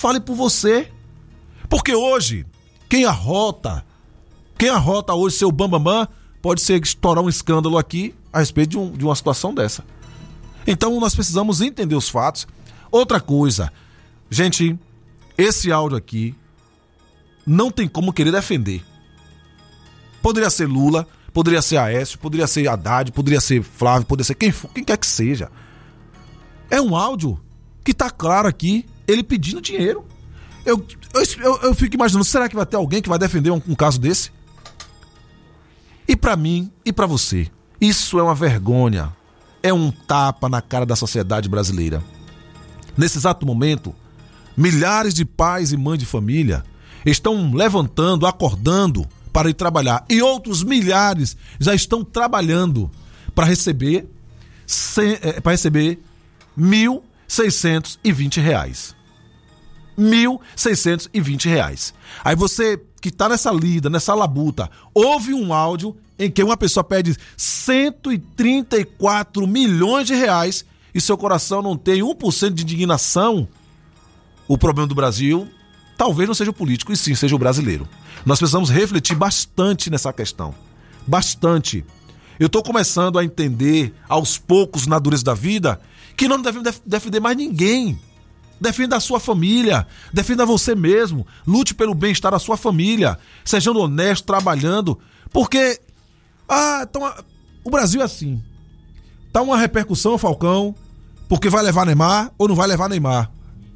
Fale por você. Porque hoje, quem arrota hoje seu bambambam, pode ser estourar um escândalo aqui a respeito de uma situação dessa. Então nós precisamos entender os fatos. Outra coisa, gente, esse áudio aqui não tem como querer defender. Poderia ser Lula, poderia ser Aécio, poderia ser Haddad, poderia ser Flávio, poderia ser quem quer que seja. É um áudio que tá claro aqui, ele pedindo dinheiro. Eu fico imaginando, será que vai ter alguém que vai defender um caso desse? E pra mim, e pra você, isso é uma vergonha. É um tapa na cara da sociedade brasileira. Nesse exato momento, milhares de pais e mães de família estão levantando, acordando para ir trabalhar. E outros milhares já estão trabalhando para receber R$1.620. R$1.620. Aí você que está nessa lida, nessa labuta, ouve um áudio em que uma pessoa pede R$134 milhões e seu coração não tem 1% de indignação. O problema do Brasil talvez não seja o político, e sim seja o brasileiro. Nós precisamos refletir bastante nessa questão. Bastante. Eu estou começando a entender, aos poucos, na dureza da vida, que não devemos defender mais ninguém. Defenda a sua família, defenda você mesmo, lute pelo bem-estar da sua família, sejando honesto, trabalhando, porque então, o Brasil é assim. Tá uma repercussão, Falcão, porque vai levar Neymar ou não vai levar Neymar.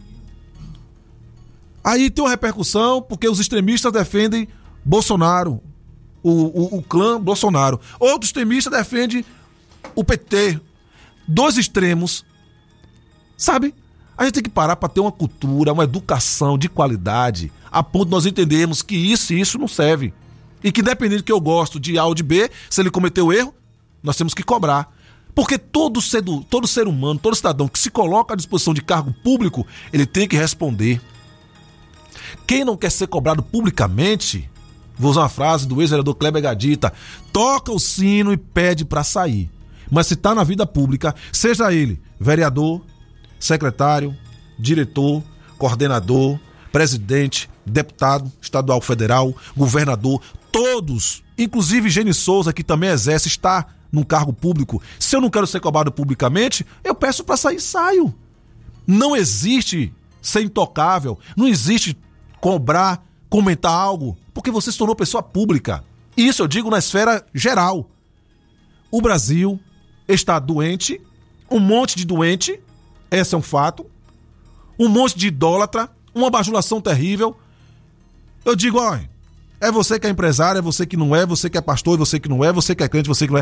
Aí tem uma repercussão porque os extremistas defendem Bolsonaro, o clã Bolsonaro. Outro extremista defende o PT. Dois extremos, sabe? A gente tem que parar para ter uma cultura, uma educação de qualidade, a ponto de nós entendermos que isso e isso não serve. E que independente que eu gosto de A ou de B, se ele cometeu erro, nós temos que cobrar. Porque todo ser humano, todo cidadão que se coloca à disposição de cargo público, ele tem que responder. Quem não quer ser cobrado publicamente, vou usar uma frase do ex-vereador Kleber Gadita, toca o sino e pede para sair. Mas se está na vida pública, seja ele vereador, secretário, diretor, coordenador, presidente, deputado estadual, federal, governador, todos, inclusive Geni Souza, que também exerce, está num cargo público. Se eu não quero ser cobrado publicamente, eu peço para sair, saio. Não existe ser intocável, não existe cobrar, comentar algo, porque você se tornou pessoa pública. Isso eu digo na esfera geral. O Brasil está doente, um monte de doente, esse é um fato, um monte de idólatra, uma bajulação terrível. Eu digo, olha, é você que é empresário, é você que não é, você que é pastor, você que não é, você que é crente, você que não é.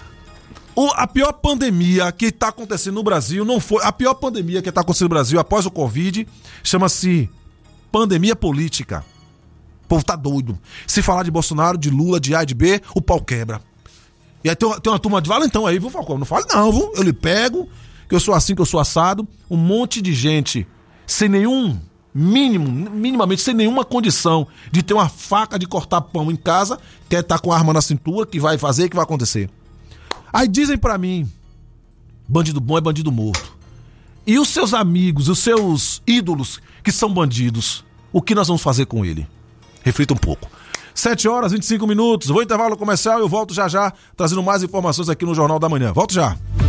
A pior pandemia que está acontecendo no Brasil não foi... A pior pandemia que está acontecendo no Brasil após o Covid chama-se pandemia política. O povo tá doido. Se falar de Bolsonaro, de Lula, de A e de B, o pau quebra. E aí tem uma turma de valentão aí, viu, Falcão? Não fale não, viu? Eu lhe pego, que eu sou assim, que eu sou assado. Um monte de gente sem nenhum minimamente sem nenhuma condição de ter uma faca de cortar pão em casa, quer estar com a arma na cintura, que vai fazer, que vai acontecer. Aí dizem pra mim, bandido bom é bandido morto. E os seus amigos, os seus ídolos que são bandidos, o que nós vamos fazer com ele? Reflita um pouco. 7h25, vou intervalo comercial e eu volto já trazendo mais informações aqui no Jornal da Manhã. Volto já.